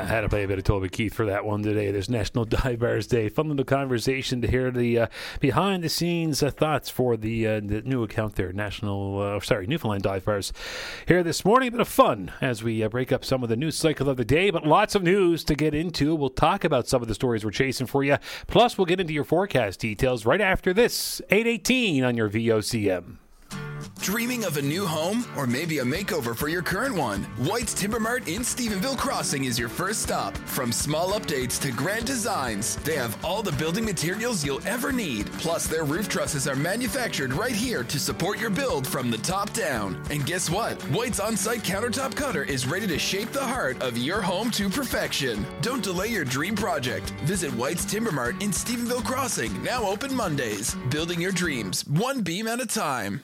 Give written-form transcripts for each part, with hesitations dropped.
I had to play a bit of Toby Keith for that one today. There's National Dive Bars Day. Fun little conversation to hear the behind-the-scenes thoughts for the new account there, Newfoundland Dive Bars. Here this morning, a bit of fun as we break up some of the news cycle of the day, but lots of news to get into. We'll talk about some of the stories we're chasing for you. Plus, we'll get into your forecast details right after this, 8:18 on your VOCM. Dreaming of a new home or maybe a makeover for your current one? White's Timber Mart in Stephenville Crossing is your first stop. From small updates to grand designs, they have all the building materials you'll ever need. Plus, their roof trusses are manufactured right here to support your build from the top down. And guess what? White's on-site countertop cutter is ready to shape the heart of your home to perfection. Don't delay your dream project. Visit White's Timber Mart in Stephenville Crossing, now open Mondays. Building your dreams, one beam at a time.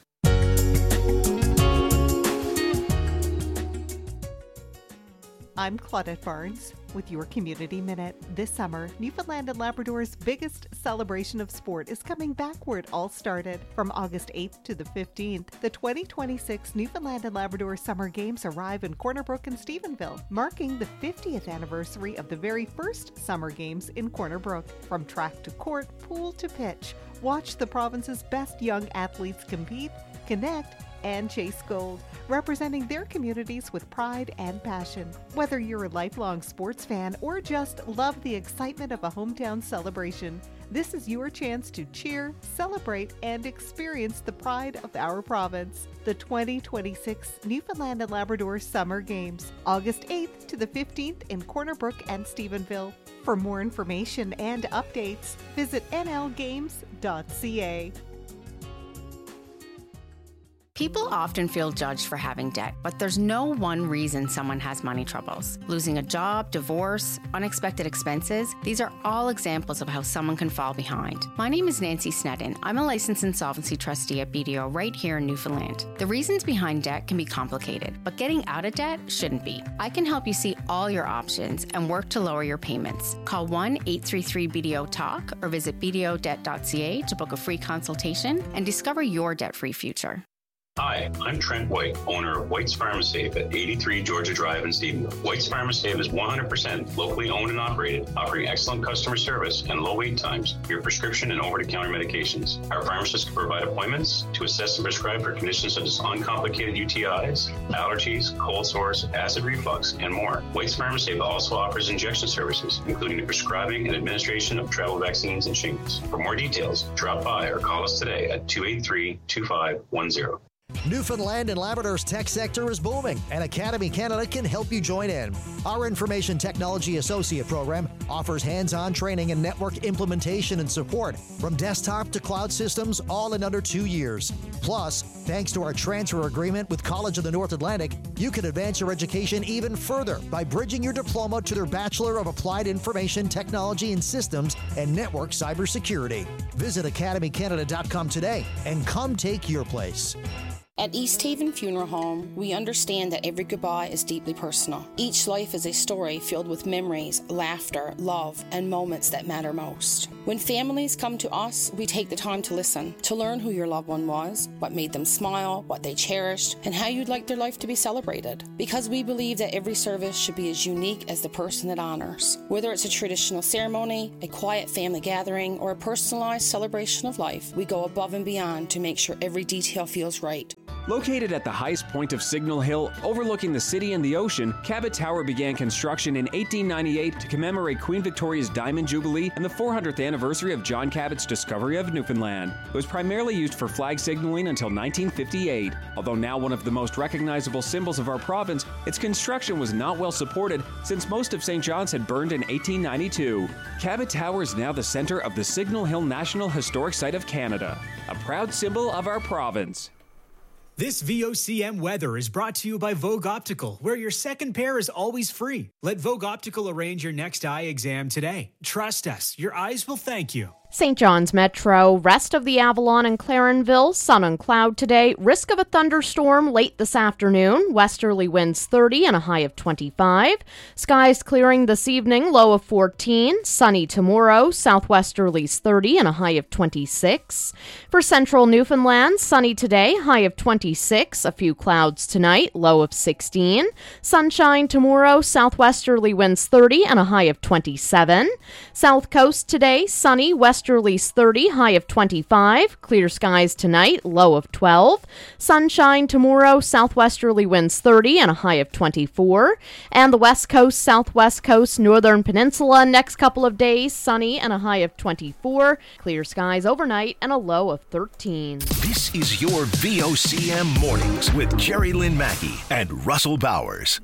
I'm Claudette Barnes with your Community Minute. This summer, Newfoundland and Labrador's biggest celebration of sport is coming back where it all started. From August 8th to the 15th, the 2026 Newfoundland and Labrador Summer Games arrive in Corner Brook and Stephenville, marking the 50th anniversary of the very first Summer Games in Corner Brook. From track to court, pool to pitch, watch the province's best young athletes compete, connect, and chase gold, representing their communities with pride and passion. Whether you're a lifelong sports fan or just love the excitement of a hometown celebration, this is your chance to cheer, celebrate, and experience the pride of our province. The 2026 Newfoundland and Labrador Summer Games, August 8th to the 15th in Corner Brook and Stephenville. For more information and updates, visit nlgames.ca. People often feel judged for having debt, but there's no one reason someone has money troubles. Losing a job, divorce, unexpected expenses, these are all examples of how someone can fall behind. My name is Nancy Snedden. I'm a licensed insolvency trustee at BDO right here in Newfoundland. The reasons behind debt can be complicated, but getting out of debt shouldn't be. I can help you see all your options and work to lower your payments. Call 1-833-BDO-TALK or visit bdodebt.ca to book a free consultation and discover your debt-free future. Hi, I'm Trent White, owner of White's Pharmasafe at 83 Georgia Drive in Stephenville. White's Pharmasafe is 100% locally owned and operated, offering excellent customer service and low wait times for your prescription and over-the-counter medications. Our pharmacists can provide appointments to assess and prescribe for conditions such as uncomplicated UTIs, allergies, cold sores, acid reflux, and more. White's Pharmasafe also offers injection services, including the prescribing and administration of travel vaccines and shingles. For more details, drop by or call us today at 283-2510. Newfoundland and Labrador's tech sector is booming, and Academy Canada can help you join in. Our Information Technology Associate program offers hands-on training and network implementation and support from desktop to cloud systems, all in under 2 years. Plus, thanks to our transfer agreement with College of the North Atlantic, you can advance your education even further by bridging your diploma to their Bachelor of Applied Information Technology and Systems and Network Cybersecurity. Visit academycanada.com today and come take your place. At East Haven Funeral Home, we understand that every goodbye is deeply personal. Each life is a story filled with memories, laughter, love, and moments that matter most. When families come to us, we take the time to listen, to learn who your loved one was, what made them smile, what they cherished, and how you'd like their life to be celebrated. Because we believe that every service should be as unique as the person it honors. Whether it's a traditional ceremony, a quiet family gathering, or a personalized celebration of life, we go above and beyond to make sure every detail feels right. Located at the highest point of Signal Hill, overlooking the city and the ocean, Cabot Tower began construction in 1898 to commemorate Queen Victoria's Diamond Jubilee and the 400th anniversary of John Cabot's discovery of Newfoundland. It was primarily used for flag signaling until 1958. Although now one of the most recognizable symbols of our province, its construction was not well supported since most of St. John's had burned in 1892. Cabot Tower is now the center of the Signal Hill National Historic Site of Canada, a proud symbol of our province. This VOCM weather is brought to you by Vogue Optical, where your second pair is always free. Let Vogue Optical arrange your next eye exam today. Trust us, your eyes will thank you. St. John's Metro, rest of the Avalon and Clarenville, sun and cloud today. Risk of a thunderstorm late this afternoon. Westerly winds 30 and a high of 25. Skies clearing this evening, low of 14. Sunny tomorrow, southwesterlies 30 and a high of 26. For central Newfoundland, sunny today, high of 26. A few clouds tonight, low of 16. Sunshine tomorrow, southwesterly winds 30 and a high of 27. South coast today, sunny, westerlies 30, high of 25. Clear skies tonight, low of 12. Sunshine tomorrow, southwesterly winds 30 and a high of 24. And the west coast, southwest coast, northern peninsula, next couple of days, sunny and a high of 24. Clear skies overnight and a low of 13. This is your VOCM Mornings with Jerry Lynn Mackey and Russell Bowers.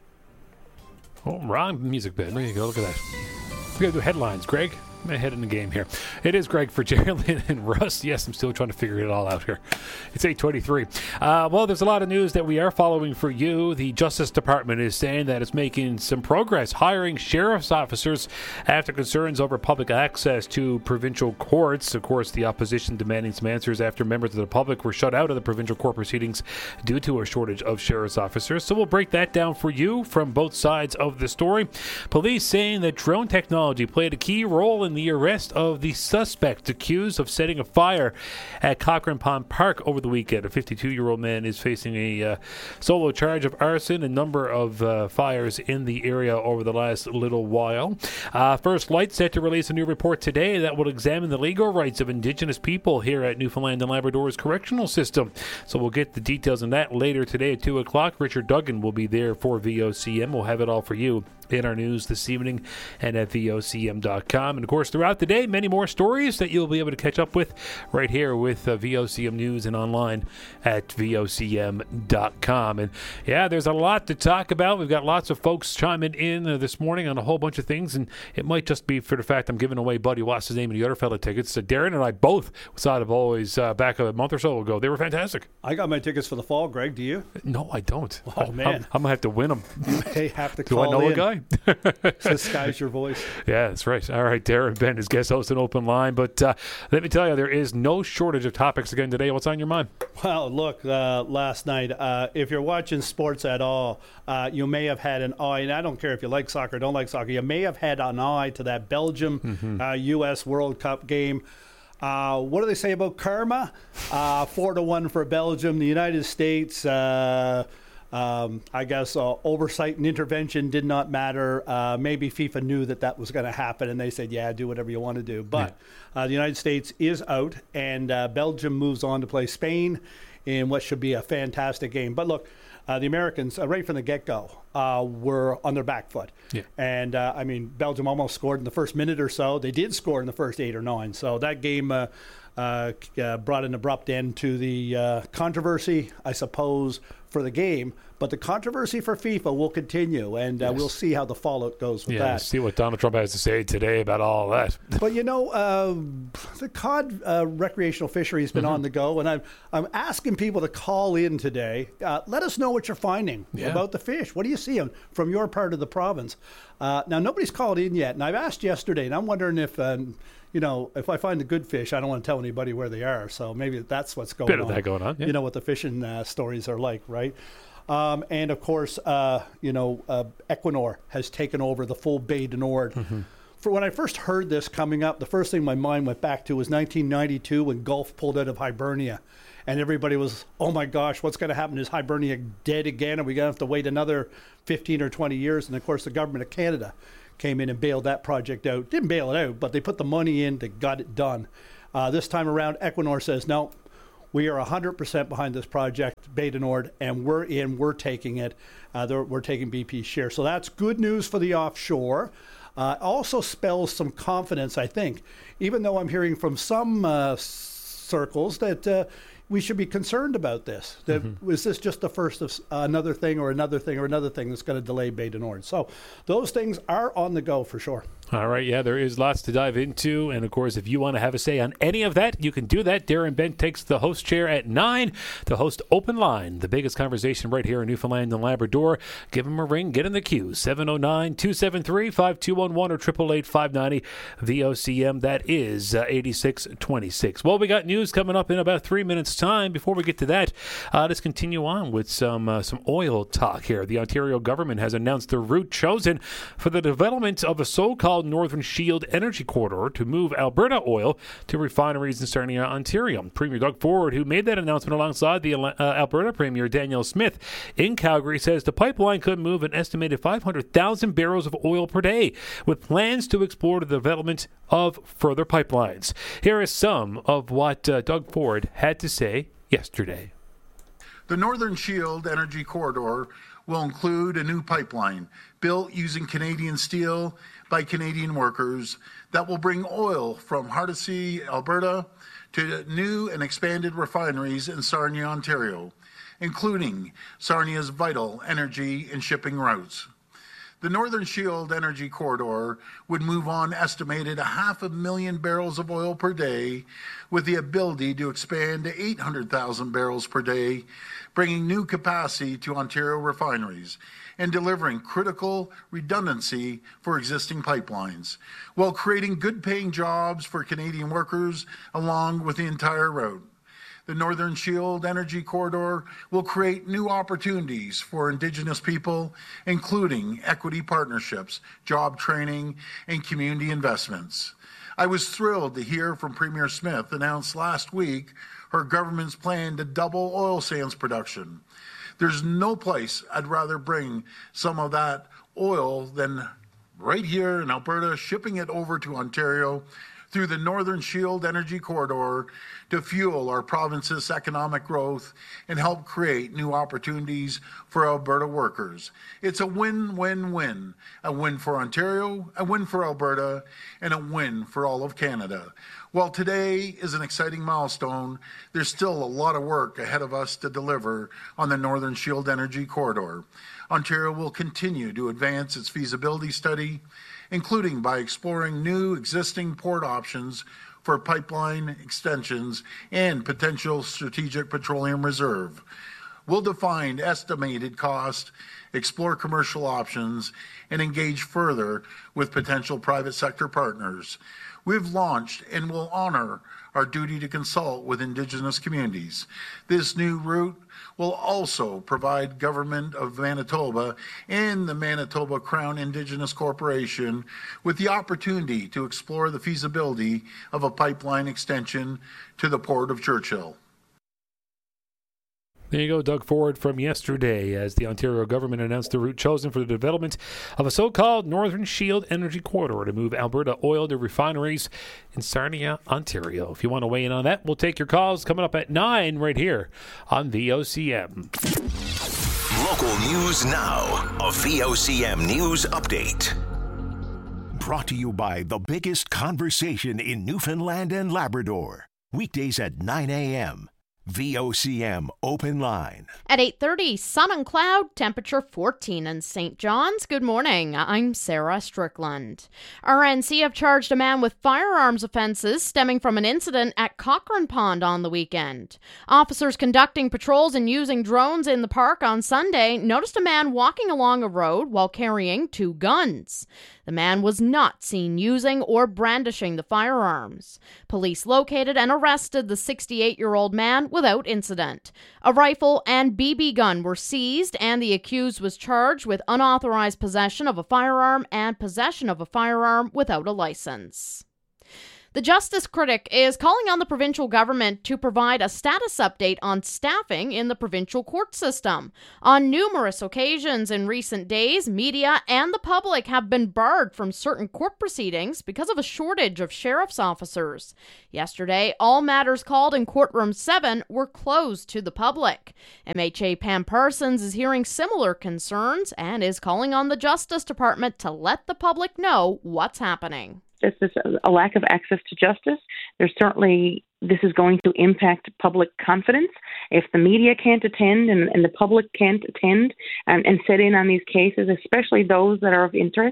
Oh, wrong music bit. There you go. Look at that. We got to do headlines, Greg. I'm ahead in the game here. It is Greg for Jerry Lynn and Russ. Yes, I'm still trying to figure it all out here. It's 8:23. Well, there's a lot of news that we are following for you. The Justice Department is saying that it's making some progress hiring sheriff's officers after concerns over public access to provincial courts. Of course, the opposition demanding some answers after members of the public were shut out of the provincial court proceedings due to a shortage of sheriff's officers. So we'll break that down for you from both sides of the story. Police saying that drone technology played a key role in the arrest of the suspect accused of setting a fire at Cochrane Pond Park over the weekend. A 52-year-old man is facing a solo charge of arson, a number of fires in the area over the last little while. First Light set to release a new report today that will examine the legal rights of Indigenous people here at Newfoundland and Labrador's correctional system. So we'll get the details on that later today at 2 o'clock. Richard Duggan will be there for VOCM. We'll have it all for you in our news this evening and at VOCM.com. And of course, throughout the day, many more stories that you'll be able to catch up with right here with VOCM News and online at VOCM.com. And yeah, there's a lot to talk about. We've got lots of folks chiming in this morning on a whole bunch of things, and it might just be for the fact I'm giving away Buddy What's his name and the other fella tickets. So Darren and I both saw the boys back a month or so ago. They were fantastic. I got my tickets for the fall, Greg. Do you? No, I don't. Oh, man. I'm going to have to win them. You may have to Do call I know in. a guy? Disguise your voice. Yeah, that's right. All right, Darren Ben is guest host and open line. But let me tell you, there is no shortage of topics again today. What's on your mind? Well, look, last night, if you're watching sports at all, you may have had an eye, and I don't care if you like soccer or don't like soccer, you may have had an eye to that Belgium-U.S. World Cup game. What do they say about karma? 4-1 for Belgium. The United States, I guess oversight and intervention did not matter. Maybe FIFA knew that was going to happen, and they said, yeah, do whatever you want to do. But the United States is out, and Belgium moves on to play Spain in what should be a fantastic game. But look, the Americans, right from the get-go, were on their back foot. Yeah. And, I mean, Belgium almost scored in the first minute or so. They did score in the first 8 or 9. So that game brought an abrupt end to the controversy, I suppose, for the game. But the controversy for FIFA will continue, and we'll see how the fallout goes with that. See what Donald Trump has to say today about all that. But, you know, the cod recreational fishery has been on the go, and I'm asking people to call in today. Let us know what you're finding about the fish. What do you see from your part of the province? Now, nobody's called in yet, and I've asked yesterday, and I'm wondering if you know, if I find the good fish, I don't want to tell anybody where they are. So maybe that's what's going on. Bit of that going on. Yeah. You know what the fishing stories are like, right? And of course, Equinor has taken over the full Bay du Nord. For when I first heard this coming up, the first thing my mind went back to was 1992 when Gulf pulled out of Hibernia. And everybody was, oh my gosh, what's going to happen? Is Hibernia dead again? Are we going to have to wait another 15 or 20 years? And of course, the government of Canada came in and bailed that project out. Didn't bail it out, but they put the money in, they got it done. This time around, Equinor says, no, we are 100% behind this project, Bay du Nord, and we're taking it. We're taking BP's share. So that's good news for the offshore. Also spells some confidence, I think, even though I'm hearing from some circles that we should be concerned about this. Is this just the first of another thing or another thing or another thing that's going to delay Bay du Nord? So those things are on the go for sure. All right, yeah, there is lots to dive into. And, of course, if you want to have a say on any of that, you can do that. Darren Bent takes the host chair at 9 to host Open Line, the biggest conversation right here in Newfoundland and Labrador. Give him a ring. Get in the queue. 709-273-5211 or 888-590-VOCM. That is 8626. Well, we got news coming up in about 3 minutes' time. Before we get to that, let's continue on with some oil talk here. The Ontario government has announced the route chosen for the development of a so-called Northern Shield Energy Corridor to move Alberta oil to refineries in Sarnia, Ontario. Premier Doug Ford, who made that announcement alongside the Alberta Premier Danielle Smith in Calgary, says the pipeline could move an estimated 500,000 barrels of oil per day, with plans to explore the development of further pipelines. Here is some of what Doug Ford had to say yesterday. The Northern Shield Energy Corridor will include a new pipeline built using Canadian steel by Canadian workers that will bring oil from Hardisty, Alberta, to new and expanded refineries in Sarnia, Ontario, including Sarnia's vital energy and shipping routes. The Northern Shield Energy Corridor would move on estimated 500,000 barrels of oil per day, with the ability to expand to 800,000 barrels per day, bringing new capacity to Ontario refineries and delivering critical redundancy for existing pipelines, while creating good-paying jobs for Canadian workers along with the entire route. The Northern Shield Energy Corridor will create new opportunities for Indigenous people, including equity partnerships, job training, and community investments. I was thrilled to hear from Premier Smith announce last week her government's plan to double oil sands production. There's no place I'd rather bring some of that oil than right here in Alberta, shipping it over to Ontario through the Northern Shield Energy Corridor to fuel our province's economic growth and help create new opportunities for Alberta workers. It's a win-win-win. A win for Ontario, a win for Alberta, and a win for all of Canada. While today is an exciting milestone, there's still a lot of work ahead of us to deliver on the Northern Shield Energy Corridor. Ontario will continue to advance its feasibility study, including by exploring new existing port options for pipeline extensions and potential strategic petroleum reserve. We'll define estimated cost, explore commercial options, and engage further with potential private sector partners. We've launched and will honor our duty to consult with Indigenous communities. This new route will also provide Government of Manitoba and the Manitoba Crown Indigenous Corporation with the opportunity to explore the feasibility of a pipeline extension to the Port of Churchill. There you go, Doug Ford from yesterday, as the Ontario government announced the route chosen for the development of a so-called Northern Shield Energy Corridor to move Alberta oil to refineries in Sarnia, Ontario. If you want to weigh in on that, we'll take your calls coming up at 9 right here on VOCM. Local news now, a VOCM news update. Brought to you by the biggest conversation in Newfoundland and Labrador. Weekdays at 9 a.m. VOCM Open Line. At 8:30, sun and cloud, temperature 14 in St. John's. Good morning. I'm Sarah Strickland. RNC have charged a man with firearms offenses stemming from an incident at Cochrane Pond on the weekend. Officers conducting patrols and using drones in the park on Sunday noticed a man walking along a road while carrying 2 guns. The man was not seen using or brandishing the firearms. Police located and arrested the 68-year-old man without incident. A rifle and BB gun were seized, and the accused was charged with unauthorized possession of a firearm and possession of a firearm without a license. The Justice Critic is calling on the provincial government to provide a status update on staffing in the provincial court system. On numerous occasions in recent days, media and the public have been barred from certain court proceedings because of a shortage of sheriff's officers. Yesterday, all matters called in Courtroom 7 were closed to the public. MHA Pam Parsons is hearing similar concerns and is calling on the Justice Department to let the public know what's happening. There's a lack of access to justice. This is going to impact public confidence. If the media can't attend and the public can't attend and sit in on these cases, especially those that are of interest,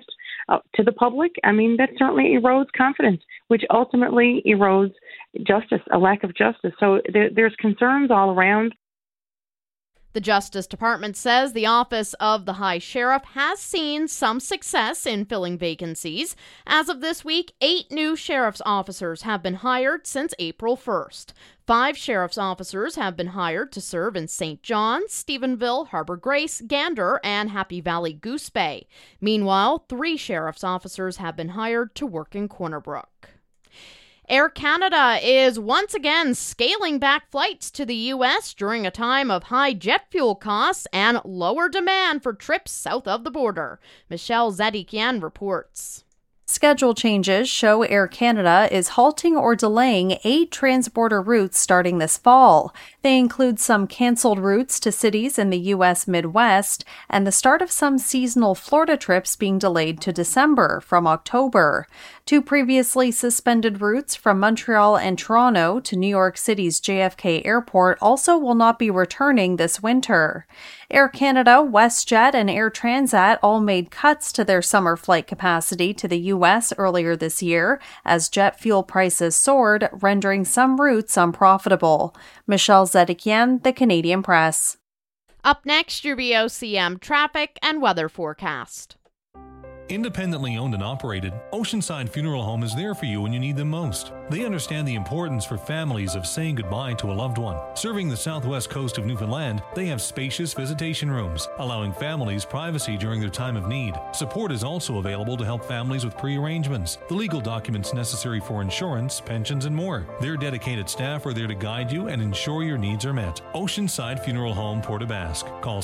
to the public, I mean, that certainly erodes confidence, which ultimately erodes justice, a lack of justice. So there's concerns all around. The Justice Department says the Office of the High Sheriff has seen some success in filling vacancies. As of this week, 8 new sheriff's officers have been hired since April 1st. 5 sheriff's officers have been hired to serve in St. John's, Stephenville, Harbor Grace, Gander, and Happy Valley Goose Bay. Meanwhile, 3 sheriff's officers have been hired to work in Corner Brook. Air Canada is once again scaling back flights to the U.S. during a time of high jet fuel costs and lower demand for trips south of the border. Michelle Zedikian reports. Schedule changes show Air Canada is halting or delaying 8 transborder routes starting this fall. They include some canceled routes to cities in the U.S. Midwest and the start of some seasonal Florida trips being delayed to December from October. 2 previously suspended routes from Montreal and Toronto to New York City's JFK Airport also will not be returning this winter. Air Canada, WestJet, and Air Transat all made cuts to their summer flight capacity to the U.S. earlier this year as jet fuel prices soared, rendering some routes unprofitable. Michelle Zedikian, The Canadian Press. Up next, your VOCM traffic and weather forecast. Independently owned and operated, Oceanside Funeral Home is there for you when you need them most. They understand the importance for families of saying goodbye to a loved one. Serving the southwest coast of Newfoundland, they have spacious visitation rooms, allowing families privacy during their time of need. Support is also available to help families with pre-arrangements, the legal documents necessary for insurance, pensions, and more. Their dedicated staff are there to guide you and ensure your needs are met. Oceanside Funeral Home, Port aux Basques. Call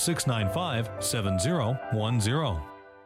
695-7010.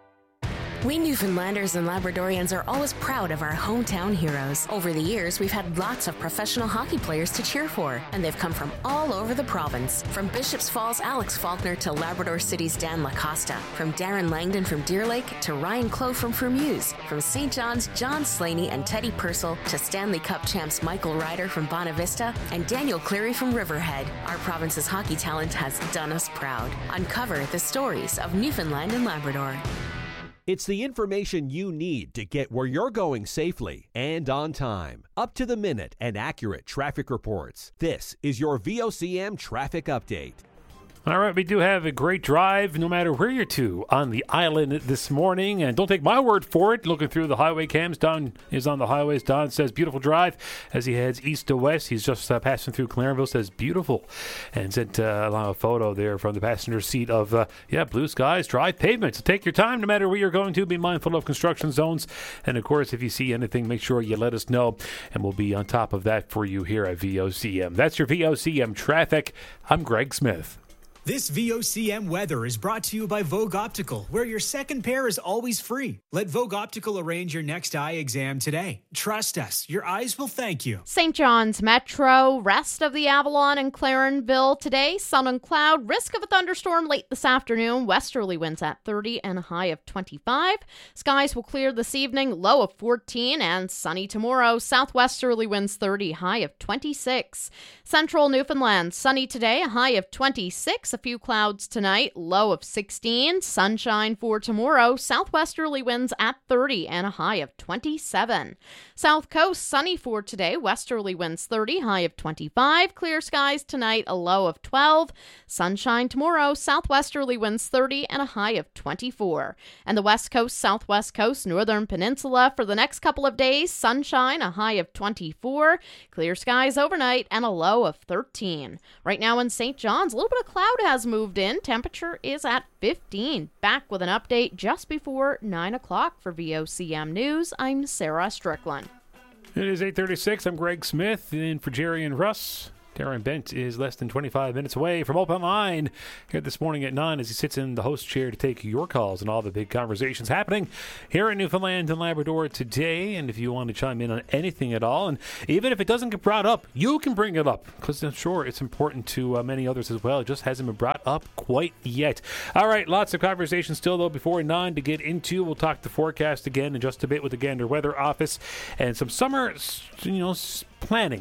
We Newfoundlanders and Labradorians are always proud of our hometown heroes. Over the years, we've had lots of professional hockey players to cheer for, and they've come from all over the province. From Bishops Falls' Alex Faulkner to Labrador City's Dan Lacosta. From Darren Langdon from Deer Lake to Ryan Clough from Fermuse. From St. John's, John Slaney and Teddy Purcell to Stanley Cup champs Michael Ryder from Bonavista and Daniel Cleary from Riverhead. Our province's hockey talent has done us proud. Uncover the stories of Newfoundland and Labrador. It's the information you need to get where you're going safely and on time. Up to the minute and accurate traffic reports. This is your VOCM Traffic Update. All right, we do have a great drive no matter where you're to on the island this morning. And don't take my word for it. Looking through the highway cams, Don is on the highways. Don says beautiful drive as he heads east to west. He's just passing through Clarenville, says beautiful. And sent along a photo there from the passenger seat of, blue skies, dry pavement. So take your time no matter where you're going to. Be mindful of construction zones. And, of course, if you see anything, make sure you let us know. And we'll be on top of that for you here at VOCM. That's your VOCM Traffic. I'm Greg Smith. This VOCM weather is brought to you by Vogue Optical, where your second pair is always free. Let Vogue Optical arrange your next eye exam today. Trust us, your eyes will thank you. St. John's Metro, rest of the Avalon and Clarenville today. Sun and cloud, risk of a thunderstorm late this afternoon. Westerly winds at 30 and a high of 25. Skies will clear this evening, low of 14 and sunny tomorrow. Southwesterly winds 30, high of 26. Central Newfoundland, sunny today, a high of 26. A few clouds tonight, low of 16. Sunshine for tomorrow. Southwesterly winds at 30 and a high of 27. South Coast, sunny for today. Westerly winds 30, high of 25. Clear skies tonight, a low of 12. Sunshine tomorrow. Southwesterly winds 30 and a high of 24. And the West Coast, Southwest Coast, Northern Peninsula for the next couple of days. Sunshine, a high of 24. Clear skies overnight and a low of 13. Right now in St. John's, a little bit of cloud has moved in. Temperature is at 15. Back with an update just before 9 o'clock for VOCM News. I'm Sarah Strickland. It is 8:36. I'm Greg Smith in for Jerry and Russ. Darren Bent is less than 25 minutes away from Open Line here this morning at 9 as he sits in the host chair to take your calls and all the big conversations happening here in Newfoundland and Labrador today. And if you want to chime in on anything at all, and even if it doesn't get brought up, you can bring it up because I'm sure it's important to many others as well. It just hasn't been brought up quite yet. All right, lots of conversation still, though, before 9 to get into. We'll talk the forecast again in just a bit with the Gander Weather Office and some summer, planning.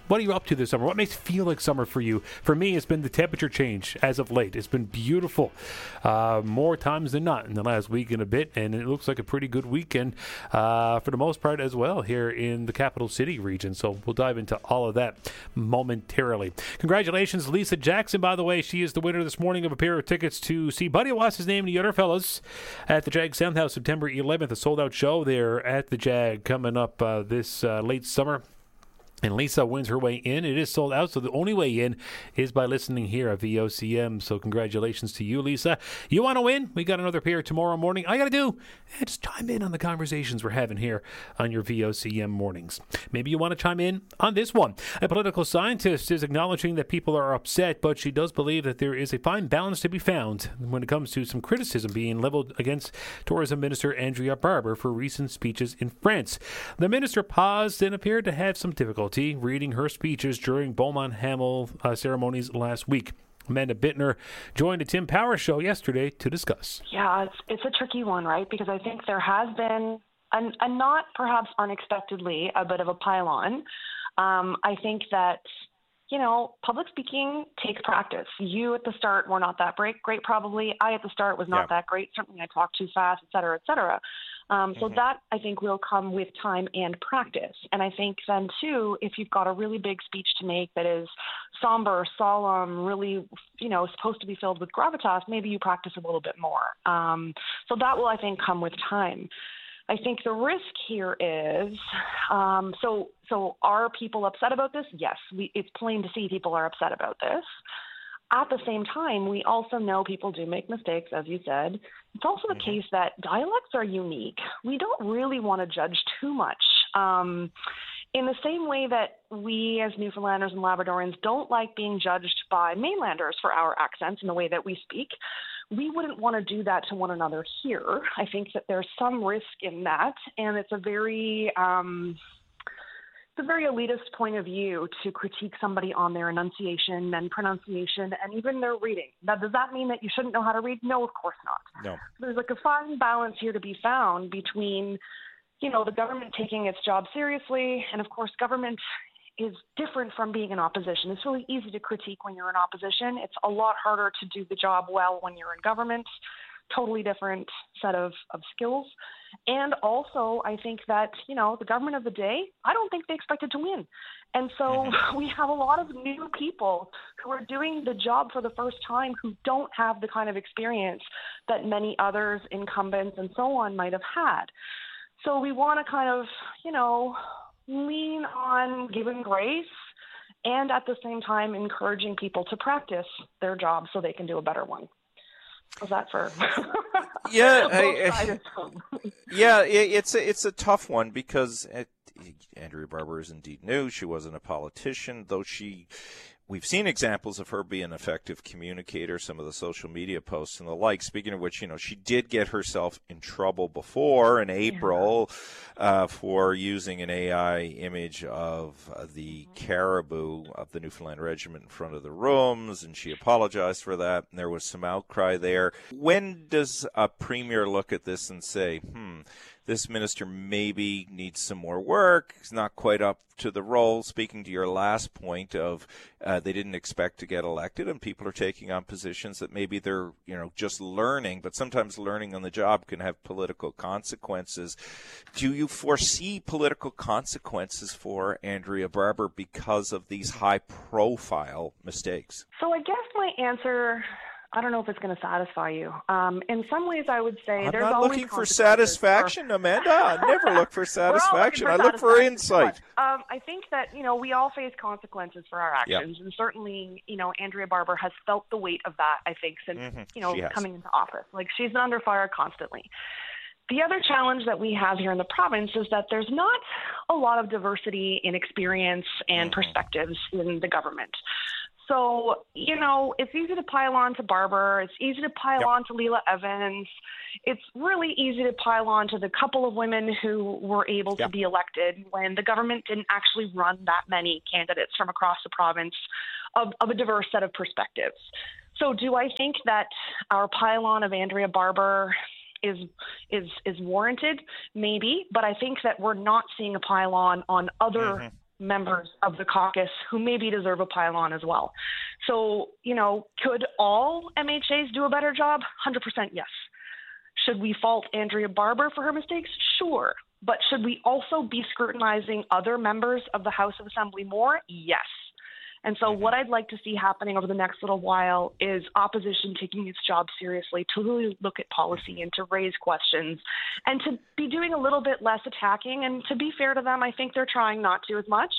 What are you up to this summer? What makes it feel like summer for you? For me, it's been the temperature change as of late. It's been beautiful more times than not in the last week and a bit, and it looks like a pretty good weekend for the most part as well here in the capital city region. So we'll dive into all of that momentarily. Congratulations, Lisa Jackson, by the way. She is the winner this morning of a pair of tickets to see Buddy What's His Name and the Other Fellas at the Jag Soundhouse September 11th, a sold-out show there at the Jag coming up this late summer. And Lisa wins her way in. It is sold out, so the only way in is by listening here at VOCM. So congratulations to you, Lisa. You want to win? We got another pair tomorrow morning. All you got to do is just chime in on the conversations we're having here on your VOCM mornings. Maybe you want to chime in on this one. A political scientist is acknowledging that people are upset, but she does believe that there is a fine balance to be found when it comes to some criticism being leveled against Tourism Minister Andrea Barber for recent speeches in France. The minister paused and appeared to have some difficulty reading her speeches during Beaumont Hamel ceremonies last week. Amanda Bittner joined the Tim Power Show yesterday to discuss. Yeah, it's a tricky one, right? Because I think there has been, and not perhaps unexpectedly, a bit of a pile-on. I think that, public speaking takes practice. You at the start were not that great probably. I at the start was not that great. Certainly I talked too fast, et cetera, et cetera. So that, I think, will come with time and practice. And I think then, too, if you've got a really big speech to make that is somber, solemn, really, supposed to be filled with gravitas, maybe you practice a little bit more. So that will, I think, come with time. I think the risk here is, so are people upset about this? Yes, it's plain to see people are upset about this. At the same time, we also know people do make mistakes, as you said. It's also the case that dialects are unique. We don't really want to judge too much. In the same way that we as Newfoundlanders and Labradorians don't like being judged by mainlanders for our accents and the way that we speak, we wouldn't want to do that to one another here. I think that there's some risk in that, and it's a very elitist point of view to critique somebody on their enunciation and pronunciation and even their reading. Now, does that mean that you shouldn't know how to read? No, of course not. No. There's like a fine balance here to be found between, the government taking its job seriously, and of course, government is different from being in opposition. It's really easy to critique when you're in opposition. It's a lot harder to do the job well when you're in government. Totally different set of skills. And also, I think that, the government of the day, I don't think they expected to win. And so we have a lot of new people who are doing the job for the first time who don't have the kind of experience that many others, incumbents and so on, might have had. So we want to kind of, lean on giving grace and at the same time encouraging people to practice their job so they can do a better one. How's that for? It's a tough one because Andrea Barber is indeed new. She wasn't a politician, though we've seen examples of her being an effective communicator, some of the social media posts and the like. Speaking of which, she did get herself in trouble before in April for using an AI image of the caribou of the Newfoundland Regiment in front of the rooms, and she apologized for that, and there was some outcry there. When does a premier look at this and say, this minister maybe needs some more work, he's not quite up to the role? Speaking to your last point of they didn't expect to get elected, and people are taking on positions that maybe they're just learning, but sometimes learning on the job can have political consequences. Do you foresee political consequences for Andrea Barber because of these high-profile mistakes? So I guess my answer, I don't know if it's going to satisfy you. In some ways, I would say I'm there's not always looking for satisfaction, Amanda. I never look for satisfaction. I look for insight. I think that, we all face consequences for our actions. Yep. And certainly, Andrea Barber has felt the weight of that, I think, since, coming into office. Like, she's been under fire constantly. The other challenge that we have here in the province is that there's not a lot of diversity in experience and perspectives in the government. So, it's easy to pile on to Barber. It's easy to pile on to Leela Evans. It's really easy to pile on to the couple of women who were able to be elected when the government didn't actually run that many candidates from across the province of a diverse set of perspectives. So do I think that our pile on of Andrea Barber is warranted? Maybe, but I think that we're not seeing a pile on other members of the caucus who maybe deserve a pylon as well. So, could all MHAs do a better job? 100% yes. Should we fault Andrea Barber for her mistakes? Sure. But should we also be scrutinizing other members of the House of Assembly more? Yes. And so what I'd like to see happening over the next little while is opposition taking its job seriously, to really look at policy and to raise questions and to be doing a little bit less attacking. And to be fair to them, I think they're trying not to as much,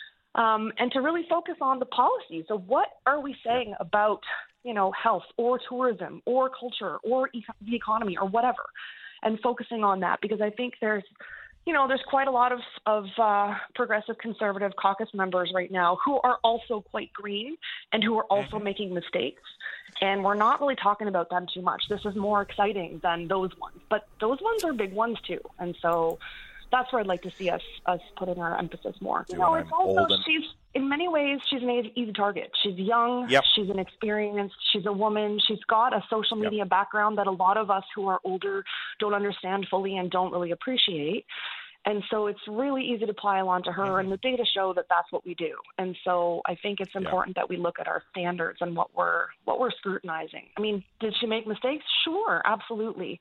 and to really focus on the policy. So what are we saying about, health or tourism or culture or the economy or whatever, and focusing on that, because I think there's quite a lot of progressive conservative caucus members right now who are also quite green and who are also making mistakes. And we're not really talking about them too much. This is more exciting than those ones. But those ones are big ones too. And so that's where I'd like to see us putting our emphasis more. It's also, in many ways, she's an easy target. She's young. Yep. She's inexperienced. She's a woman. She's got a social media background that a lot of us who are older don't understand fully and don't really appreciate. And so it's really easy to pile onto her, and the data show that that's what we do. And so I think it's important that we look at our standards and what we're scrutinizing. I mean, did she make mistakes? Sure, absolutely.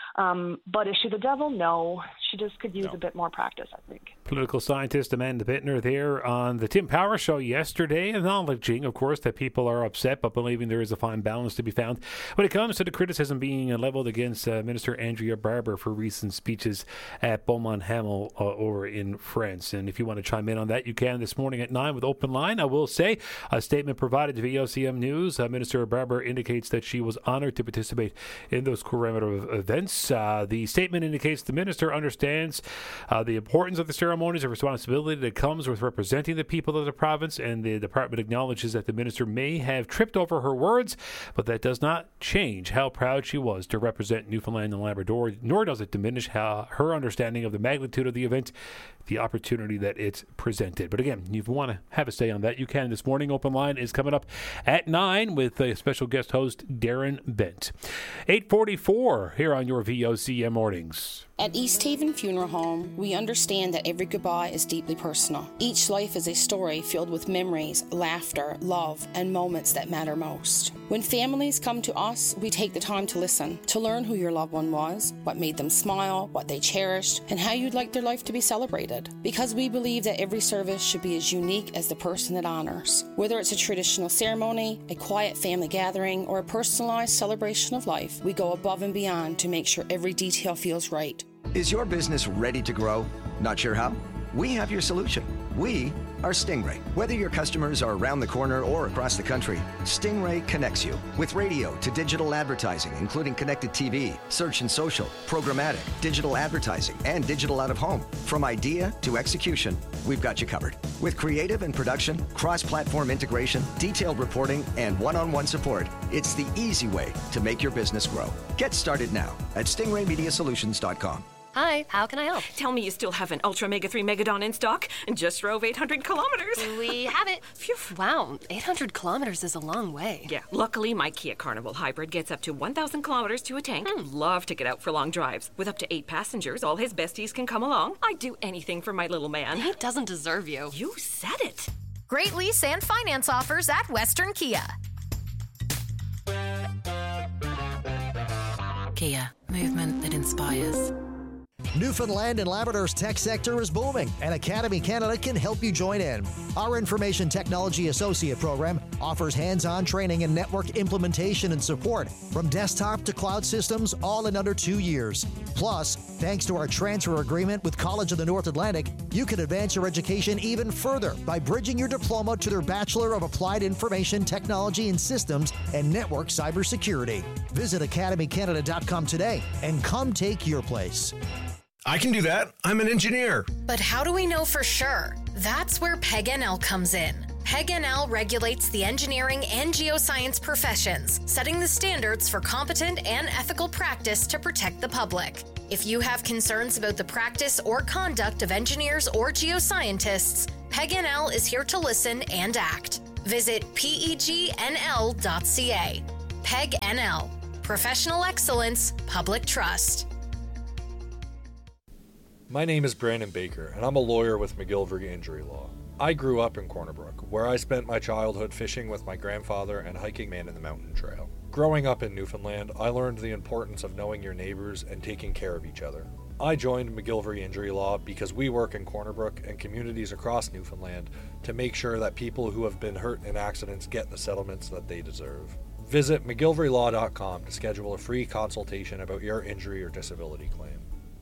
But is she the devil? No. She just could use a bit more practice, I think. Political scientist Amanda Bittner there on the Tim Power Show yesterday, acknowledging, of course, that people are upset, but believing there is a fine balance to be found when it comes to the criticism being leveled against Minister Andrea Barber for recent speeches at Beaumont Hamel over in France. And if you want to chime in on that, you can this morning at 9 with Open Line. I will say, a statement provided to VOCM News, Minister Barber indicates that she was honored to participate in those commemorative events. The statement indicates the minister understands the importance of the ceremonies and responsibility that comes with representing the people of the province, and the department acknowledges that the minister may have tripped over her words, but that does not change how proud she was to represent Newfoundland and Labrador, nor does it diminish her understanding of the magnitude of the event, the opportunity that it's presented. But again, if you want to have a say on that, you can this morning. Open Line is coming up at 9 with a special guest host, Darren Bent. 8:44 here on your VOCM mornings. At East Haven Funeral Home, we understand that every goodbye is deeply personal. Each life is a story filled with memories, laughter, love, and moments that matter most. When families come to us, we take the time to listen, to learn who your loved one was, what made them smile, what they cherished, and how you'd like their life to be celebrated. Because we believe that every service should be as unique as the person it honors. Whether it's a traditional ceremony, a quiet family gathering, or a personalized celebration of life, we go above and beyond to make sure every detail feels right. Is your business ready to grow? Not sure how? We have your solution. We are Stingray. Whether your customers are around the corner or across the country, Stingray connects you with radio to digital advertising, including connected TV, search and social, programmatic, digital advertising, and digital out of home. From idea to execution, we've got you covered. With creative and production, cross-platform integration, detailed reporting, and one-on-one support, it's the easy way to make your business grow. Get started now at stingraymediasolutions.com. Hi, how can I help? Tell me you still have an Ultra Mega 3 Megadon in stock and just drove 800 kilometers. We have it. Phew. Wow, 800 kilometers is a long way. Yeah, luckily my Kia Carnival Hybrid gets up to 1,000 kilometers to a tank. Love to get out for long drives. With up to 8 passengers, all his besties can come along. I'd do anything for my little man. He doesn't deserve you. You said it. Great lease and finance offers at Western Kia. Kia, movement that inspires. Newfoundland and Labrador's tech sector is booming, and Academy Canada can help you join in. Our Information Technology Associate program offers hands-on training in network implementation and support, from desktop to cloud systems, all in under 2 years. Plus, thanks to our transfer agreement with College of the North Atlantic, you can advance your education even further by bridging your diploma to their Bachelor of Applied Information Technology and Systems and Network Cybersecurity. Visit academycanada.com today and come take your place. I can do that. I'm an engineer. But how do we know for sure? That's where PEG-NL comes in. PEG-NL regulates the engineering and geoscience professions, setting the standards for competent and ethical practice to protect the public. If you have concerns about the practice or conduct of engineers or geoscientists, PEG-NL is here to listen and act. Visit pegnl.ca. PEG-NL. Professional excellence, public trust. My name is Brandon Baker, and I'm a lawyer with McGillivray Injury Law. I grew up in Corner Brook, where I spent my childhood fishing with my grandfather and hiking Man in the Mountain Trail. Growing up in Newfoundland, I learned the importance of knowing your neighbors and taking care of each other. I joined McGillivray Injury Law because we work in Corner Brook and communities across Newfoundland to make sure that people who have been hurt in accidents get the settlements that they deserve. Visit McGillivrayLaw.com to schedule a free consultation about your injury or disability claim.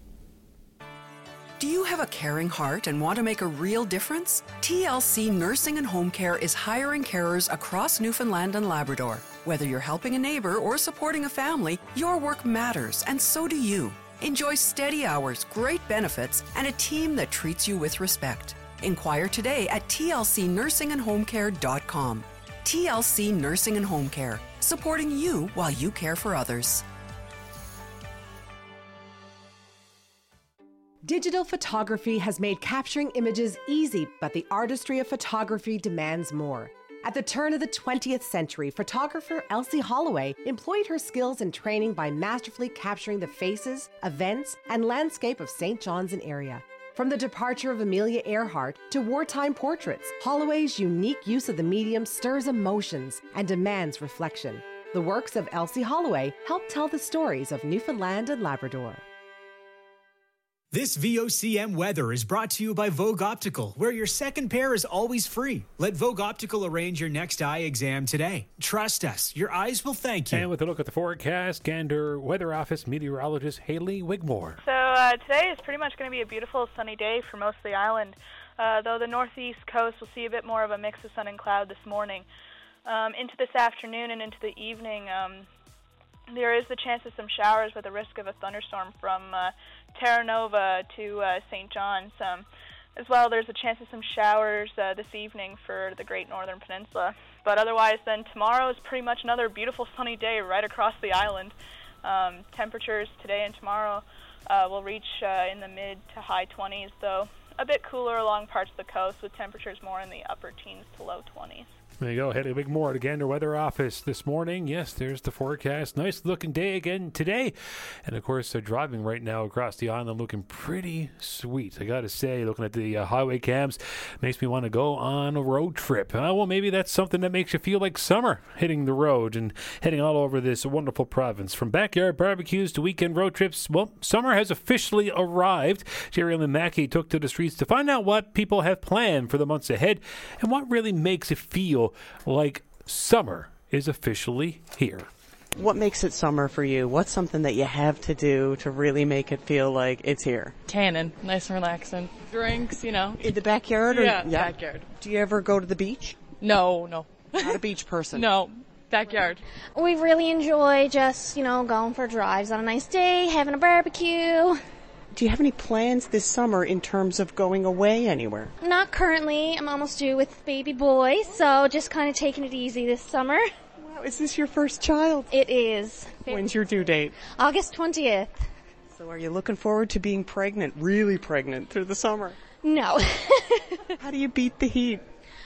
Do you have a caring heart and want to make a real difference? TLC Nursing and Home Care is hiring carers across Newfoundland and Labrador. Whether you're helping a neighbor or supporting a family, your work matters, and so do you. Enjoy steady hours, great benefits, and a team that treats you with respect. Inquire today at tlcnursingandhomecare.com. TLC Nursing and Home Care, supporting you while you care for others. Digital photography has made capturing images easy, but the artistry of photography demands more. At the turn of the 20th century, photographer Elsie Holloway employed her skills and training by masterfully capturing the faces, events, and landscape of St. John's and area. From the departure of Amelia Earhart to wartime portraits, Holloway's unique use of the medium stirs emotions and demands reflection. The works of Elsie Holloway help tell the stories of Newfoundland and Labrador. This VOCM weather is brought to you by Vogue Optical, where your second pair is always free. Let Vogue Optical arrange your next eye exam today. Trust us, your eyes will thank you. And with a look at the forecast, Gander Weather Office meteorologist Haley Wigmore. So today is pretty much going to be a beautiful sunny day for most of the island, though the northeast coast will see a bit more of a mix of sun and cloud this morning. Into this afternoon and into the evening, there is the chance of some showers with a risk of a thunderstorm from Terra Nova to St. John's. As well, there's a chance of some showers this evening for the Great Northern Peninsula. But otherwise, then tomorrow is pretty much another beautiful sunny day right across the island. Temperatures today and tomorrow will reach in the mid to high 20s, though a bit cooler along parts of the coast with temperatures more in the upper teens to low 20s. There you go. Haley Wigmore at the Gander Weather Office this morning. Yes, there's the forecast. Nice looking day again today. And of course, driving right now across the island looking pretty sweet. I got to say, looking at the highway cams makes me want to go on a road trip. Well, maybe that's something that makes you feel like summer, hitting the road and heading all over this wonderful province. From backyard barbecues to weekend road trips, well, summer has officially arrived. Jerry Lynn Mackey took to the streets to find out what people have planned for the months ahead and what really makes it feel like summer is officially here. What makes it summer for you? What's something that you have to do to really make it feel like it's here? Tanning, nice and relaxing. Drinks, you know. In the backyard? Or, yeah, backyard. Do you ever go to the beach? No. Not a beach person? No, backyard. We really enjoy just, going for drives on a nice day, having a barbecue. Do you have any plans this summer in terms of going away anywhere? Not currently. I'm almost due with baby boy, so just kind of taking it easy this summer. Wow, is this your first child? It is. When's your due date? August 20th. So are you looking forward to being pregnant, really pregnant, through the summer? No. How do you beat the heat?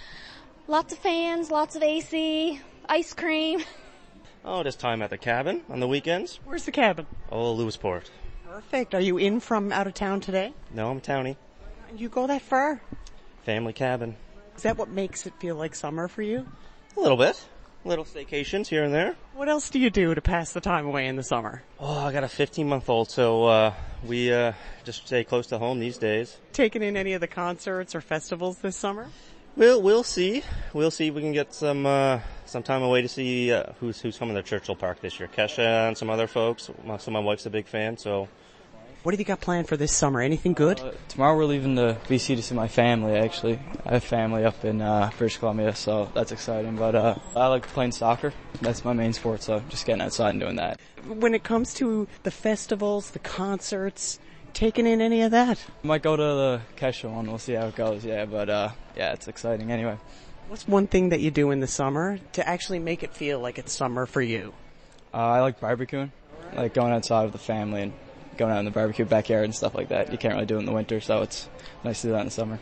Lots of fans, lots of AC, ice cream. Oh, just time at the cabin on the weekends. Where's the cabin? Oh, Lewisport. Perfect. Are you in from out of town today? No, I'm townie. You go that far? Family cabin. Is that what makes it feel like summer for you? A little bit. Little staycations here and there. What else do you do to pass the time away in the summer? Oh, I got a 15-month-old, so we just stay close to home these days. Taking in any of the concerts or festivals this summer? We'll see. We'll see if we can get some time away to see who's coming to Churchill Park this year. Kesha and some other folks. So my wife's a big fan, so... What have you got planned for this summer? Anything good? Tomorrow we're leaving to BC to see my family, actually. I have family up in British Columbia, so that's exciting. But I like playing soccer. That's my main sport, so just getting outside and doing that. When it comes to the festivals, the concerts, taking in any of that? Might go to the Kesha one. We'll see how it goes, yeah. But, yeah, it's exciting anyway. What's one thing that you do in the summer to actually make it feel like it's summer for you? I like barbecuing. I like going outside with the family and going out in the barbecue backyard and stuff like that. You can't really do it in the winter, so it's nice to do that in the summer.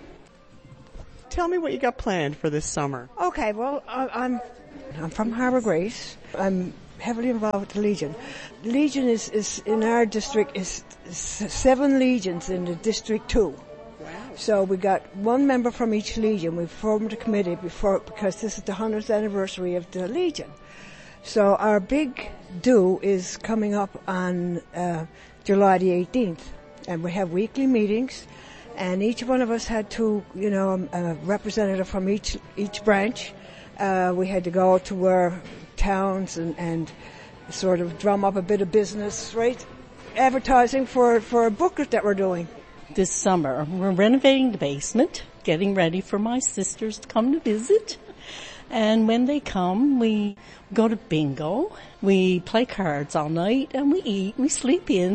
Tell me what you got planned for this summer. Okay, well, I'm from Harbour Grace. I'm heavily involved with the Legion. Legion is in our district is 7 legions in the District 2. Wow. So we got one member from each Legion. We formed a committee because this is the 100th anniversary of the Legion. So our big do is coming up on July the 18th. And we have weekly meetings. And each one of us had to, a representative from each branch. We had to go to our towns and sort of drum up a bit of business, right? Advertising for a booklet that we're doing. This summer, we're renovating the basement, getting ready for my sisters to come to visit. And when they come, we go to bingo, we play cards all night, and we eat, we sleep in,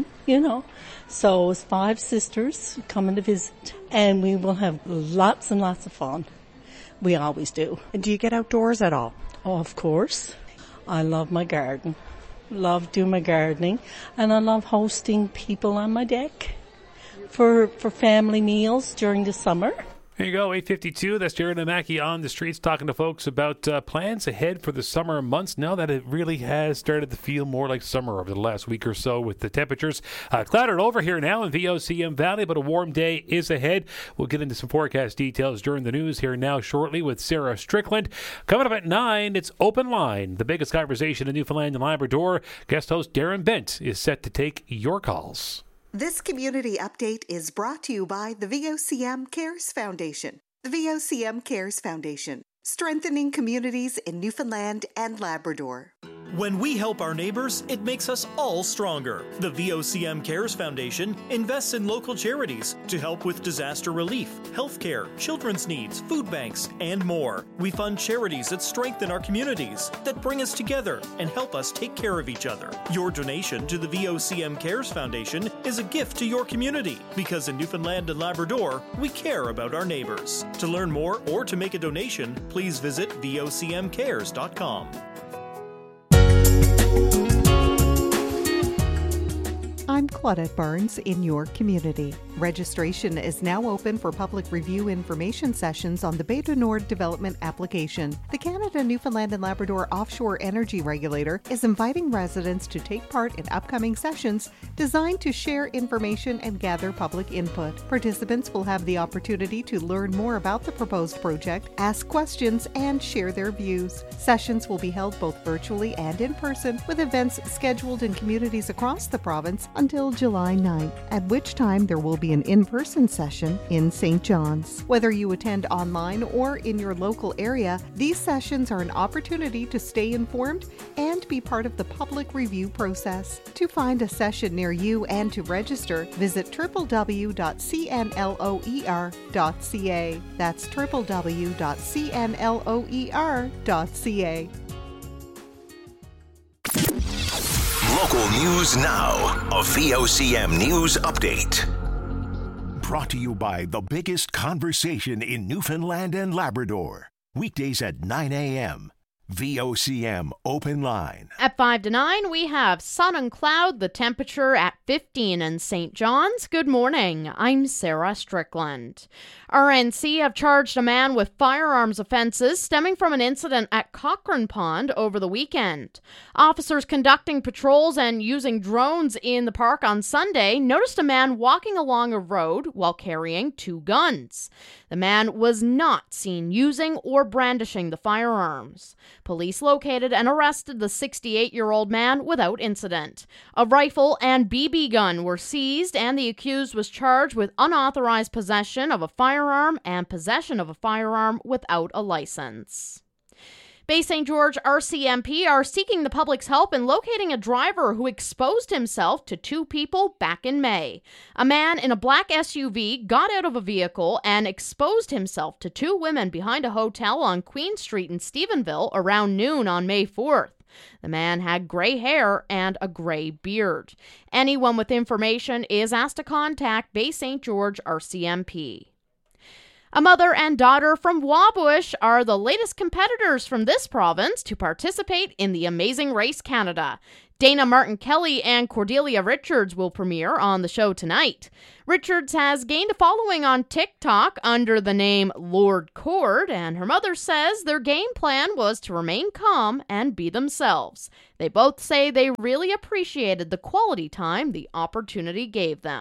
So it's 5 sisters coming to visit, and we will have lots and lots of fun. We always do. And do you get outdoors at all? Oh, of course. I love my garden. Love doing my gardening, and I love hosting people on my deck for family meals during the summer. There you go, 8:52. That's Jared and Mackie on the streets talking to folks about plans ahead for the summer months now that it really has started to feel more like summer over the last week or so with the temperatures clouded over here now in VOCM Valley, but a warm day is ahead. We'll get into some forecast details during the news here now shortly with Sarah Strickland. Coming up at 9, it's Open Line, the biggest conversation in Newfoundland and Labrador. Guest host Darren Bent is set to take your calls. This community update is brought to you by the VOCM Cares Foundation. The VOCM Cares Foundation, strengthening communities in Newfoundland and Labrador. When we help our neighbors, it makes us all stronger. The VOCM Cares Foundation invests in local charities to help with disaster relief, healthcare, children's needs, food banks, and more. We fund charities that strengthen our communities, that bring us together and help us take care of each other. Your donation to the VOCM Cares Foundation is a gift to your community, because in Newfoundland and Labrador, we care about our neighbors. To learn more or to make a donation, please visit vocmcares.com. I'm Claudette Barnes in your community. Registration is now open for public review information sessions on the Bay du Nord development application. The Canada, Newfoundland and Labrador Offshore Energy Regulator is inviting residents to take part in upcoming sessions designed to share information and gather public input. Participants will have the opportunity to learn more about the proposed project, ask questions, and share their views. Sessions will be held both virtually and in person, with events scheduled in communities across the province until July 9th, at which time there will be an in-person session in St. John's. Whether you attend online or in your local area, these sessions are an opportunity to stay informed and be part of the public review process. To find a session near you and to register, visit www.cnloer.ca. That's www.cnloer.ca. Local news now. A VOCM News Update. Brought to you by the biggest conversation in Newfoundland and Labrador. Weekdays at 9 a.m. VOCM Open Line. At 5 to 9, we have sun and cloud, the temperature at 15 in St. John's. Good morning. I'm Sarah Strickland. RNC have charged a man with firearms offenses stemming from an incident at Cochrane Pond over the weekend. Officers conducting patrols and using drones in the park on Sunday noticed a man walking along a road while carrying 2 guns. The man was not seen using or brandishing the firearms. Police located and arrested the 68-year-old man without incident. A rifle and BB gun were seized, and the accused was charged with unauthorized possession of a firearm and possession of a firearm without a license. Bay St. George RCMP are seeking the public's help in locating a driver who exposed himself to 2 people back in May. A man in a black SUV got out of a vehicle and exposed himself to 2 women behind a hotel on Queen Street in Stephenville around noon on May 4th. The man had gray hair and a gray beard. Anyone with information is asked to contact Bay St. George RCMP. A mother and daughter from Wabush are the latest competitors from this province to participate in the Amazing Race Canada. Dana Martin-Kelly and Cordelia Richards will premiere on the show tonight. Richards has gained a following on TikTok under the name Lord Cord, and her mother says their game plan was to remain calm and be themselves. They both say they really appreciated the quality time the opportunity gave them.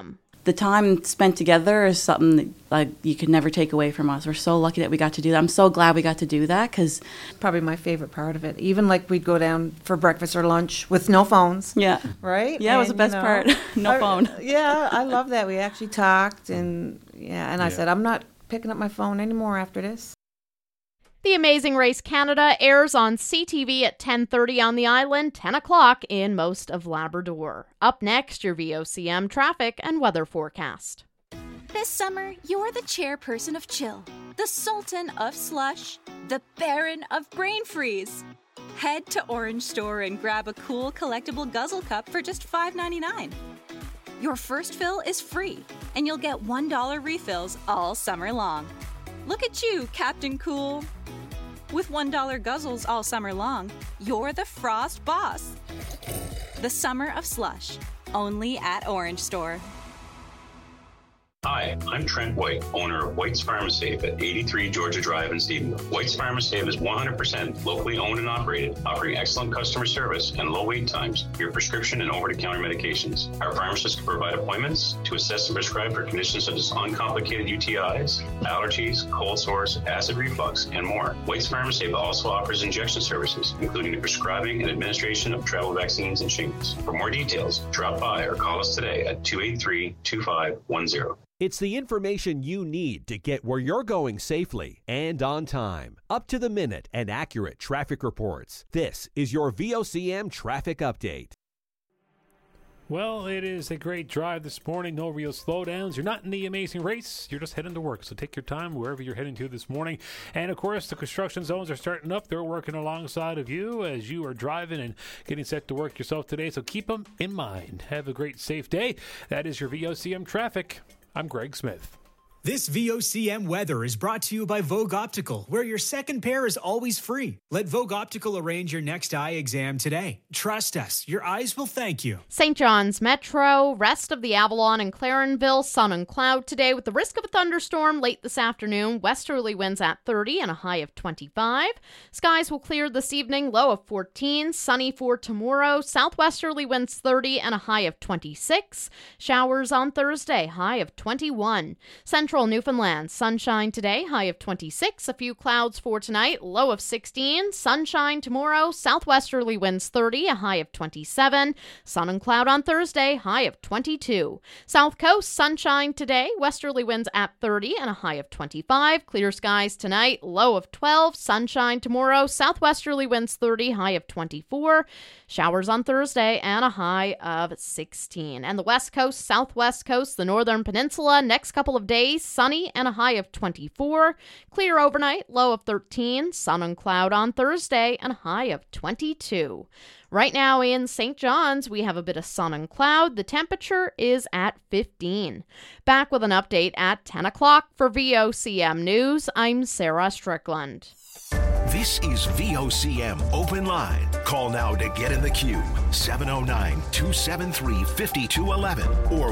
the time spent together is something that, like, you could never take away from us. We're so lucky that we got to do that. I'm so glad we got to do that, because probably my favorite part of it. Even like we'd go down for breakfast or lunch with no phones. Yeah. Right? Yeah, it was the best part. No phone. Yeah, I love that. We actually talked, and I said, I'm not picking up my phone anymore after this. The Amazing Race Canada airs on CTV at 10:30 on the island, 10 o'clock in most of Labrador. Up next, your VOCM traffic and weather forecast. This summer, you're the chairperson of chill, the sultan of slush, the baron of brain freeze. Head to Orange Store and grab a cool collectible guzzle cup for just $5.99. Your first fill is free, and you'll get $1 refills all summer long. Look at you, Captain Cool. With $1 guzzles all summer long, you're the Frost boss. The summer of slush, only at Orange Store. Hi, I'm Trent White, owner of White's Pharmasafe at 83 Georgia Drive in Stephenville. White's Pharmasafe is 100% locally owned and operated, offering excellent customer service and low wait times for your prescription and over-the-counter medications. Our pharmacists can provide appointments to assess and prescribe for conditions such as uncomplicated UTIs, allergies, cold sores, acid reflux, and more. White's Pharmasafe also offers injection services, including the prescribing and administration of travel vaccines and shingles. For more details, drop by or call us today at 283-2510. It's the information you need to get where you're going safely and on time. Up to the minute and accurate traffic reports. This is your VOCM traffic update. Well, it is a great drive this morning. No real slowdowns. You're not in the Amazing Race. You're just heading to work. So take your time wherever you're heading to this morning. And, of course, the construction zones are starting up. They're working alongside of you as you are driving and getting set to work yourself today. So keep them in mind. Have a great, safe day. That is your VOCM traffic. I'm Greg Smith. This VOCM weather is brought to you by Vogue Optical, where your second pair is always free. Let Vogue Optical arrange your next eye exam today. Trust us, your eyes will thank you. St. John's Metro, rest of the Avalon and Clarenville, sun and cloud today with the risk of a thunderstorm late this afternoon. Westerly winds at 30 and a high of 25. Skies will clear this evening, low of 14. Sunny for tomorrow. Southwesterly winds 30 and a high of 26. Showers on Thursday, high of 21. Central Newfoundland, sunshine today, high of 26. A few clouds for tonight, low of 16. Sunshine tomorrow, southwesterly winds 30, a high of 27. Sun and cloud on Thursday, high of 22. South Coast, sunshine today, westerly winds at 30 and a high of 25. Clear skies tonight, low of 12. Sunshine tomorrow, southwesterly winds 30, high of 24. Showers on Thursday and a high of 16. And the West Coast, Southwest Coast, the Northern Peninsula, next couple of days, sunny and a high of 24. Clear overnight, low of 13. Sun and cloud on Thursday and a high of 22. Right now in St. John's, we have a bit of sun and cloud. The temperature is at 15. Back with an update at 10 o'clock for VOCM News. I'm Sarah Strickland. This is VOCM Open Line. Call now to get in the queue. 709-273-5211 or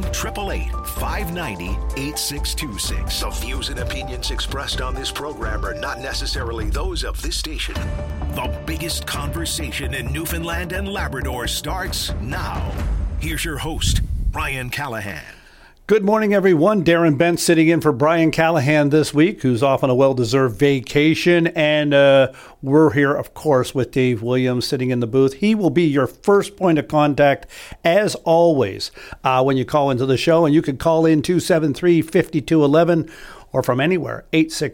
1-888-590-8626. The views and opinions expressed on this program are not necessarily those of this station. The biggest conversation in Newfoundland and Labrador starts now. Here's your host, Brian Callahan. Good morning, everyone. Darren Bent sitting in for Brian Callahan this week, who's off on a well-deserved vacation. And we're here, of course, with Dave Williams sitting in the booth. He will be your first point of contact, as always, when you call into the show. And you can call in 273-5211 or from anywhere,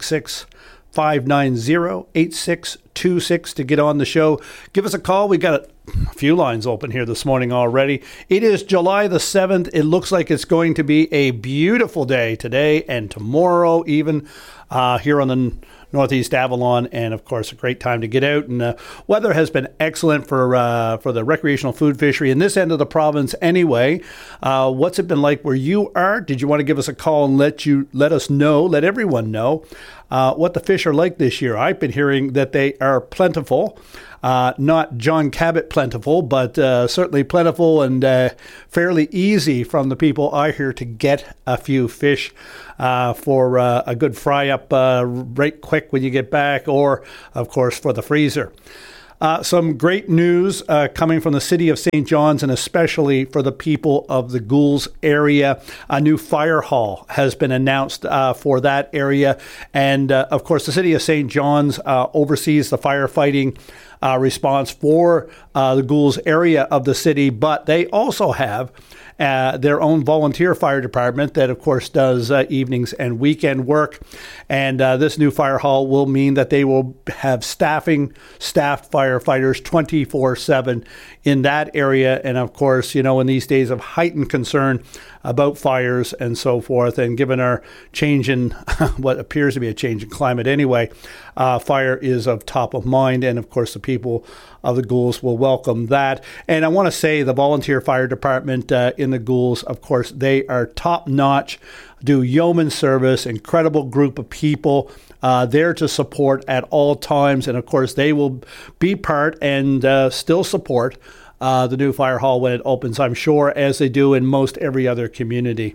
866-590-8626 to get on the show. Give us a call. We got a few lines open here this morning already. It is July the 7th. It looks like it's going to be a beautiful day today and tomorrow, even here on the Northeast Avalon, and of course a great time to get out. And weather has been excellent for the recreational food fishery in this end of the province anyway. What's it been like where you are? Did you want to give us a call and let everyone know what the fish are like this year? I've been hearing that they are plentiful. Not John Cabot plentiful, but certainly plentiful and fairly easy from the people I hear to get a few fish for a good fry up right quick when you get back, or of course for the freezer. Some great news coming from the city of St. John's, and especially for the people of the Goulds area. A new fire hall has been announced for that area. And, of course, the city of St. John's oversees the firefighting response for the Goulds area of the city, but they also have their own volunteer fire department that, of course, does evenings and weekend work. And this new fire hall will mean that they will have staffed firefighters 24/7 in that area. And, of course, you know, in these days of heightened concern about fires and so forth, and given our change in what appears to be a change in climate anyway, fire is of top of mind. And, of course, the people of the Goulds will welcome that. And I want to say the volunteer fire department in the Goulds, of course, they are top notch, do yeoman service, incredible group of people there to support at all times. And of course, they will be part and still support the new fire hall when it opens, I'm sure, as they do in most every other community.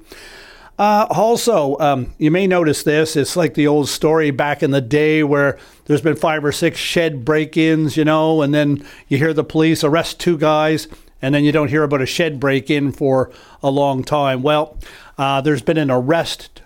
Also, you may notice this. It's like the old story back in the day where there's been 5 or 6 shed break-ins, you know, and then you hear the police arrest 2 guys, and then you don't hear about a shed break-in for a long time. Well, there's been an arrest,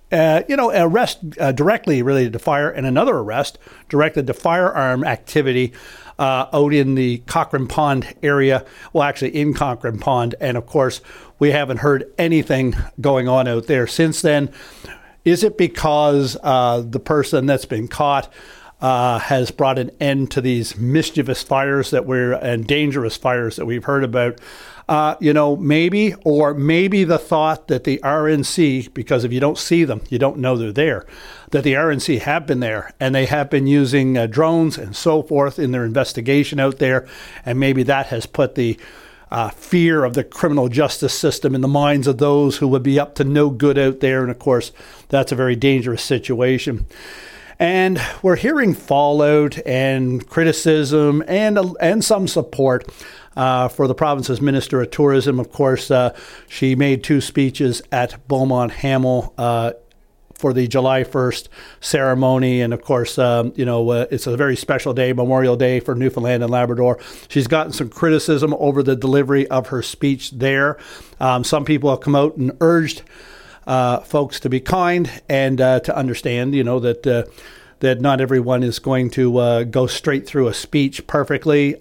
directly related to fire, and another arrest directed to firearm activity out in the Cochrane Pond area. Well, actually in Cochrane Pond. And of course, we haven't heard anything going on out there since then. Is it because the person that's been caught has brought an end to these mischievous fires and dangerous fires that we've heard about? Maybe, or maybe the thought that the RNC, because if you don't see them, you don't know they're there, that the RNC have been there and they have been using drones and so forth in their investigation out there. And maybe that has put the fear of the criminal justice system in the minds of those who would be up to no good out there. And of course, that's a very dangerous situation. And we're hearing fallout and criticism and some support for the province's Minister of Tourism. Of course, she made 2 speeches at Beaumont Hamel for the July 1st ceremony. And of course, it's a very special day, Memorial Day for Newfoundland and Labrador. She's gotten some criticism over the delivery of her speech there. Some people have come out and urged folks to be kind and to understand, that not everyone is going to go straight through a speech perfectly.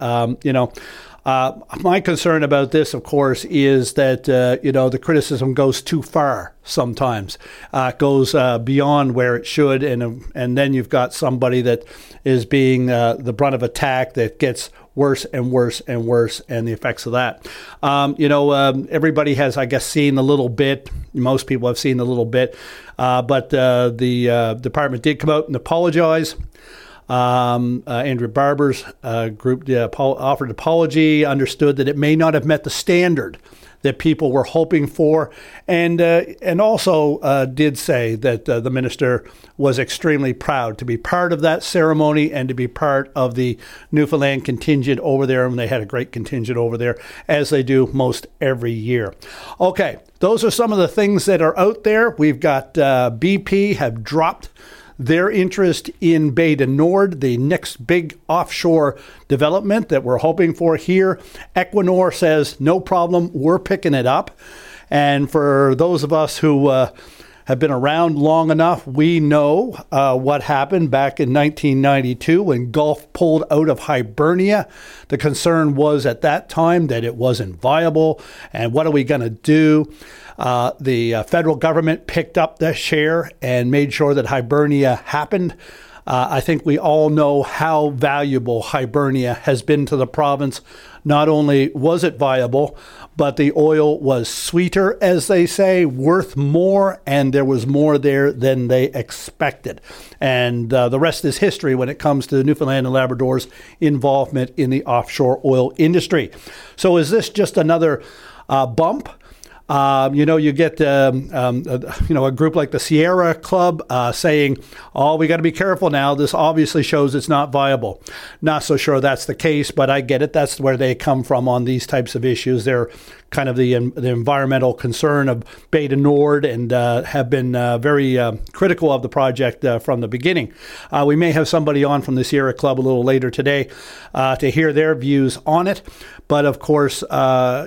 My concern about this, of course, is that, the criticism goes too far sometimes. It goes beyond where it should, and then you've got somebody that is being the brunt of attack that gets worse and worse and worse, and the effects of that. Everybody has, I guess, seen a little bit. Most people have seen a little bit. But the department did come out and apologize. Andrew Barber's group offered an apology, understood that it may not have met the standard that people were hoping for, and also did say that the minister was extremely proud to be part of that ceremony and to be part of the Newfoundland contingent over there. And they had a great contingent over there, as they do most every year. Okay, those are some of the things that are out there. We've got BP have dropped their interest in Bay du Nord, the next big offshore development that we're hoping for here. Equinor says, no problem, we're picking it up. And for those of us who have been around long enough, we know what happened back in 1992 when Gulf pulled out of Hibernia. The concern was at that time that it wasn't viable, and what are we going to do? The federal government picked up the share and made sure that Hibernia happened. I think we all know how valuable Hibernia has been to the province. Not only was it viable, but the oil was sweeter, as they say, worth more, and there was more there than they expected. And the rest is history when it comes to Newfoundland and Labrador's involvement in the offshore oil industry. So is this just another bump? You get a group like the Sierra Club saying, "Oh, we got to be careful now. This obviously shows it's not viable." Not so sure that's the case, but I get it. That's where they come from on these types of issues. They're kind of the environmental concern of Bay du Nord and have been very critical of the project from the beginning. We may have somebody on from the Sierra Club a little later today to hear their views on it. But of course,